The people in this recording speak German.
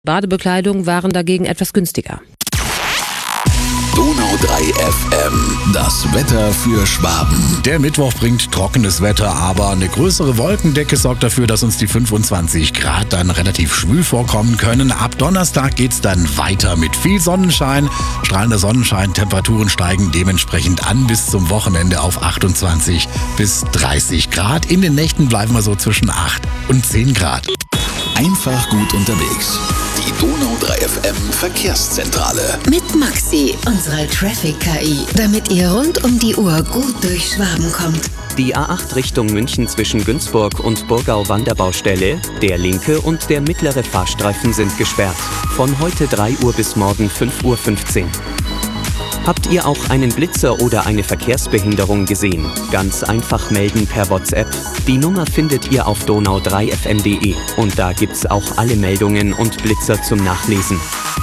Badebekleidung waren dagegen etwas günstiger. Donau 3 FM, das Wetter für Schwaben. Der Mittwoch bringt trockenes Wetter, aber eine größere Wolkendecke sorgt dafür, dass uns die 25 Grad dann relativ schwül vorkommen können. Ab Donnerstag geht's dann weiter mit viel Sonnenschein. Strahlender Sonnenschein, Temperaturen steigen dementsprechend an bis zum Wochenende auf 28 bis 30 Grad. In den Nächten bleiben wir so zwischen 8 und 10 Grad. Einfach gut unterwegs. Die Donau 3 FM Verkehrszentrale. Mit Maxi, unserer Traffic-KI, damit ihr rund um die Uhr gut durch Schwaben kommt. Die A8 Richtung München zwischen Günzburg und Burgau-Wanderbaustelle, der linke und der mittlere Fahrstreifen sind gesperrt. Von heute 3 Uhr bis morgen 5:15 Uhr. Habt ihr auch einen Blitzer oder eine Verkehrsbehinderung gesehen? Ganz einfach melden per WhatsApp. Die Nummer findet ihr auf donau3fm.de und da gibt's auch alle Meldungen und Blitzer zum Nachlesen.